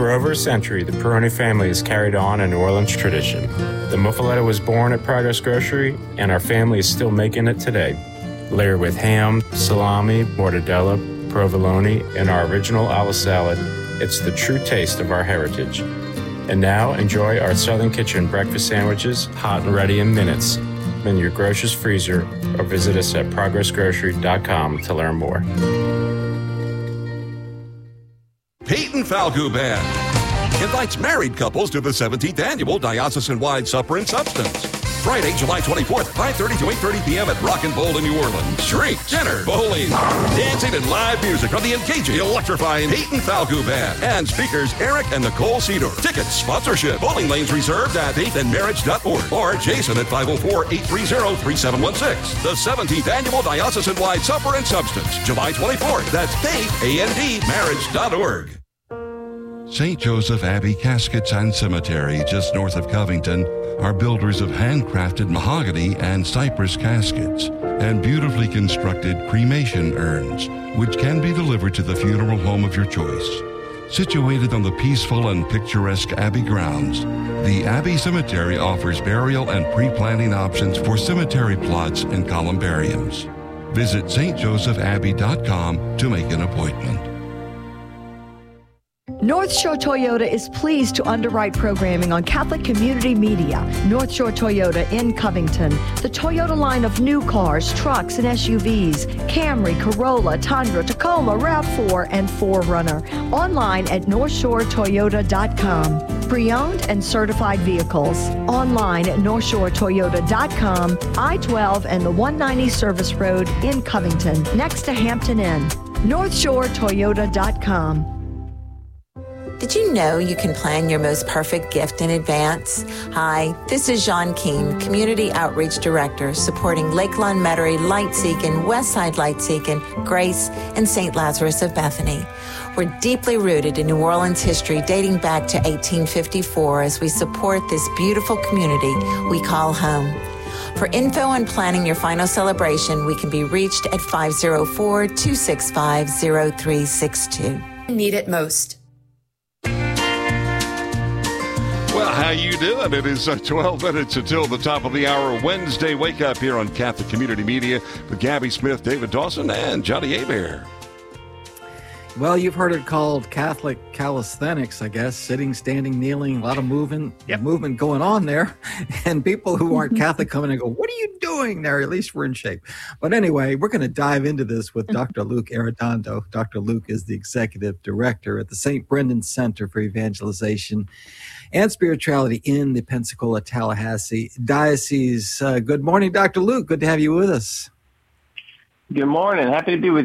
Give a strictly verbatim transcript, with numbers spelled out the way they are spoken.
For over a century, the Peroni family has carried on a New Orleans tradition. The muffaletta was born at Progress Grocery, and our family is still making it today. Layered with ham, salami, mortadella, provolone, and our original olive salad, it's the true taste of our heritage. And now, enjoy our Southern Kitchen breakfast sandwiches, hot and ready in minutes, in your grocer's freezer, or visit us at progress grocery dot com to learn more. Peyton Falgout Band invites married couples to the seventeenth Annual Diocesan-Wide Supper and Substance. Friday, July twenty-fourth, five thirty to eight thirty p.m. at Rock and Bowl in New Orleans. Drinks, dinner, bowling, dancing, and live music from the engaging, electrifying Peyton Falgout Band. And speakers Eric and Nicole Cedar. Tickets, sponsorship, bowling lanes reserved at faith and marriage dot org or Jason at five oh four, eight three zero, three seven one six. The seventeenth Annual Diocesan-Wide Supper and Substance, July twenty-fourth. That's faith and marriage dot org. Saint Joseph Abbey Caskets and Cemetery, just north of Covington, are builders of handcrafted mahogany and cypress caskets and beautifully constructed cremation urns, which can be delivered to the funeral home of your choice. Situated on the peaceful and picturesque Abbey grounds, the Abbey Cemetery offers burial and pre-planning options for cemetery plots and columbariums. Visit saint joseph abbey dot com to make an appointment. North Shore Toyota is pleased to underwrite programming on Catholic Community Media. North Shore Toyota in Covington. The Toyota line of new cars, trucks, and S U Vs. Camry, Corolla, Tundra, Tacoma, RAV four, and four runner. Online at north shore toyota dot com. Pre-owned and certified vehicles. Online at north shore toyota dot com. I twelve and the one ninety Service Road in Covington, next to Hampton Inn. north shore toyota dot com. Did you know you can plan your most perfect gift in advance? Hi, this is Jean Keene, Community Outreach Director, supporting Lakeland, Metairie, Lightseekin, Westside Lightseekin, Grace, and Saint Lazarus of Bethany. We're deeply rooted in New Orleans history dating back to eighteen fifty-four as we support this beautiful community we call home. For info on planning your final celebration, we can be reached at five oh four, two six five, oh three six two. Need it most. Well, how you doing? It is uh, twelve minutes until the top of the hour. Wednesday wake up here on Catholic Community Media with Gabby Smith, David Dawson, and Johnny Abear. Well, you've heard it called Catholic calisthenics, I guess. Sitting, standing, kneeling, a lot of moving, yep. movement going on there. And people who aren't Catholic come in and go, what are you doing there? At least we're in shape. But anyway, we're going to dive into this with Doctor Luke Arredondo. Doctor Luke is the Executive Director at the Saint Brendan Center for Evangelization and Spirituality in the Pensacola, Tallahassee Diocese. Uh, good morning, Doctor Luke. Good to have you with us. Good morning. Happy to be with you.